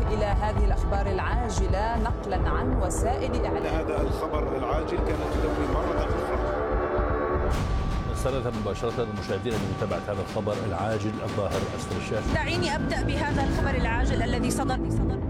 إلى هذه الأخبار العاجلة نقلا عن وسائل إعلام. هذا الخبر العاجل كانت تدوي مرة أخرى. نستند مباشرة المشاهدين لمتابعة هذا الخبر العاجل الظاهر أسفل الشاشة. دعيني أبدأ بهذا الخبر العاجل الذي صدر